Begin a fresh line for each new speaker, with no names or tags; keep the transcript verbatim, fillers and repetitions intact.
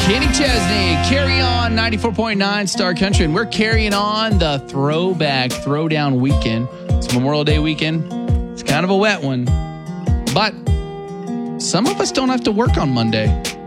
Kenny Chesney, Carry On, ninety-four point nine Star Country. And we're carrying on the throwback throwdown weekend. It's Memorial Day weekend. It's kind of a wet one. But some of us don't have to work on Monday.